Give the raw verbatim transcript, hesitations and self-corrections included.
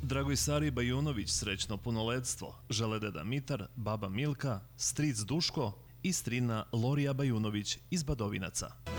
Dragoj Sari Bajunović srećno punoletstvo žele deda Mitar, baba Milka, stric Duško i strina Lorija Bajunović iz Badovinaca.